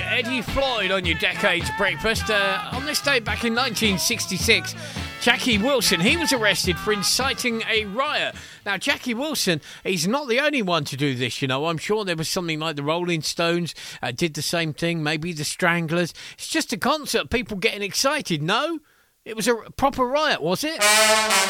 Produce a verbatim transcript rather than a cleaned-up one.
Eddie Floyd on your Decades Breakfast. Uh, on this day back in nineteen sixty-six, Jackie Wilson, he was arrested for inciting a riot. Now, Jackie Wilson, he's not the only one to do this, you know. I'm sure there was something like the Rolling Stones uh, did the same thing, maybe the Stranglers. It's just a concert, people getting excited, no? It was a proper riot, was it?